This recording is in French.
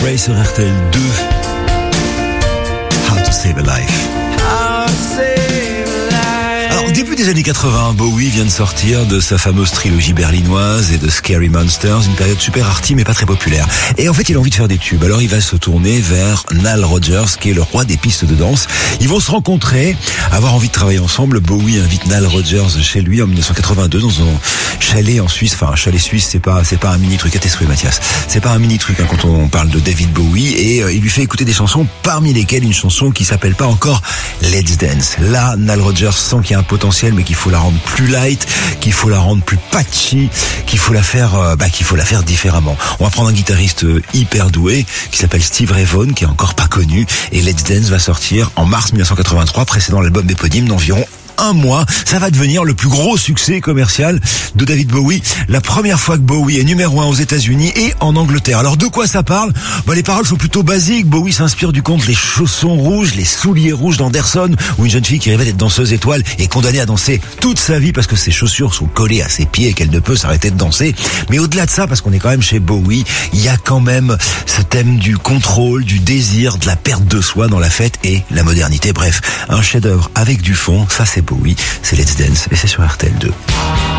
Ray sur RTL 2. How to Save a Life. Alors, au début des années 80, Bowie vient de sortir de sa fameuse trilogie berlinoise et de Scary Monsters, une période super arty mais pas très populaire. Et en fait, il a envie de faire des tubes. Alors, il va se tourner vers Nile Rodgers, qui est le roi des pistes de danse. Ils vont se rencontrer, avoir envie de travailler ensemble. Bowie invite Nile Rodgers chez lui en 1982 dans un chalet en Suisse. Enfin, un chalet suisse, c'est pas un mini truc. À tes souhaits, Mathias. C'est pas un mini truc quand on parle de David Bowie. Et il lui fait écouter des chansons, parmi lesquelles une chanson qui s'appelle pas encore Let's Dance. Là, Nile Rodgers sent qu'il y a un potentiel, mais qu'il faut la rendre plus light, qu'il faut la rendre plus patchy, qu'il faut la faire différemment. On va prendre un guitariste hyper doué qui s'appelle Steve Ray Vaughan, qui est encore pas connu, et Let's Dance va sortir en mars 1983, précédant l'album éponyme d'environ un mois. Ça va devenir le plus gros succès commercial de David Bowie. La première fois que Bowie est numéro 1 aux États-Unis et en Angleterre. Alors de quoi ça parle ? Les paroles sont plutôt basiques. Bowie s'inspire du conte Les chaussons rouges, les souliers rouges d'Anderson, où une jeune fille qui rêvait d'être danseuse étoile est condamnée à danser toute sa vie parce que ses chaussures sont collées à ses pieds et qu'elle ne peut s'arrêter de danser. Mais au-delà de ça, parce qu'on est quand même chez Bowie, il y a quand même ce thème du contrôle, du désir, de la perte de soi dans la fête et la modernité. Bref, un chef-d'œuvre avec du fond. Ça, c'est Bowie, c'est Let's Dance et c'est sur RTL 2.